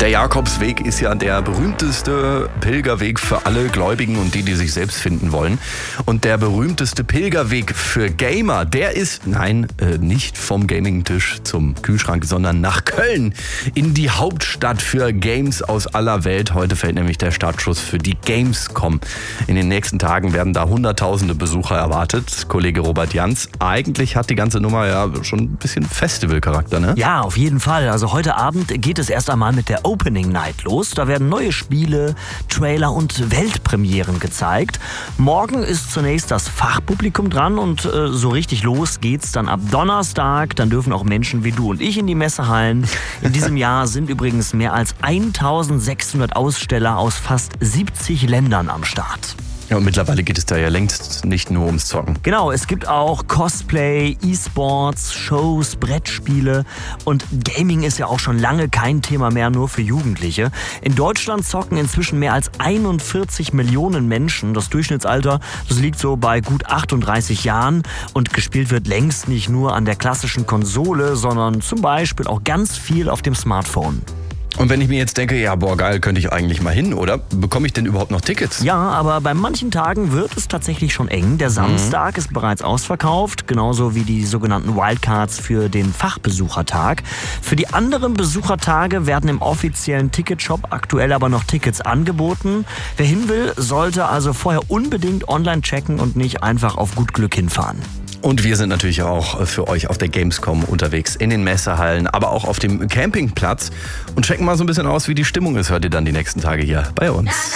Der Jakobsweg ist ja der berühmteste Pilgerweg für alle Gläubigen und die sich selbst finden wollen. Und der berühmteste Pilgerweg für Gamer, der ist, nicht vom Gaming-Tisch zum Kühlschrank, sondern nach Köln in die Hauptstadt für Games aus aller Welt. Heute fällt nämlich der Startschuss für die Gamescom. In den nächsten Tagen werden da Hunderttausende Besucher erwartet. Kollege Robert Jans, eigentlich hat die ganze Nummer ja schon ein bisschen Festivalcharakter, ne? Ja, auf jeden Fall. Also heute Abend geht es erst einmal mit der Opening Night los. Da werden neue Spiele, Trailer und Weltpremieren gezeigt. Morgen ist zunächst das Fachpublikum dran und so richtig los geht's dann ab Donnerstag. Dann dürfen auch Menschen wie du und ich in die Messehallen. In diesem Jahr sind übrigens mehr als 1600 Aussteller aus fast 70 Ländern am Start. Ja, und mittlerweile geht es da ja längst nicht nur ums Zocken. Genau, es gibt auch Cosplay, E-Sports, Shows, Brettspiele und Gaming ist ja auch schon lange kein Thema mehr nur für Jugendliche. In Deutschland zocken inzwischen mehr als 41 Millionen Menschen. Das Durchschnittsalter, das liegt so bei gut 38 Jahren und gespielt wird längst nicht nur an der klassischen Konsole, sondern zum Beispiel auch ganz viel auf dem Smartphone. Und wenn ich mir jetzt denke, ja, geil, könnte ich eigentlich mal hin, oder? Bekomme ich denn überhaupt noch Tickets? Ja, aber bei manchen Tagen wird es tatsächlich schon eng. Der Samstag ist bereits ausverkauft, genauso wie die sogenannten Wildcards für den Fachbesuchertag. Für die anderen Besuchertage werden im offiziellen Ticketshop aktuell aber noch Tickets angeboten. Wer hin will, sollte also vorher unbedingt online checken und nicht einfach auf gut Glück hinfahren. Und wir sind natürlich auch für euch auf der Gamescom unterwegs, in den Messehallen, aber auch auf dem Campingplatz und checken mal so ein bisschen aus, wie die Stimmung ist. Hört ihr dann die nächsten Tage hier bei uns.